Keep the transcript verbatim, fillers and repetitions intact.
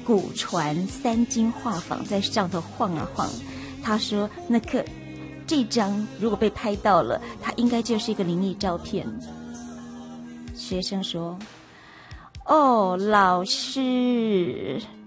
古船三金画舫在上头晃啊晃。他说那个这张如果被拍到了，它应该就是一个灵异照片。学生说：哦，老师，